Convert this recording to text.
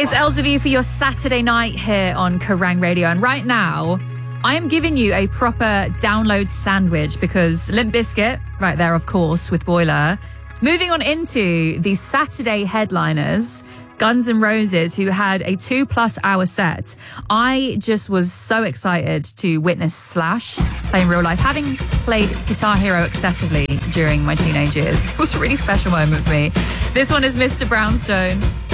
It's Els with you for your Saturday night here on Kerrang Radio. And right now, I am giving you a proper download sandwich because Limp Bizkit, right there, of course, with Boiler. Moving on into the Saturday headliners, Guns N' Roses, who had a 2+ hour set. I just was so excited to witness Slash play in real life. Having played Guitar Hero excessively during my teenage years, it was a really special moment for me. This one is Mr. Brownstone.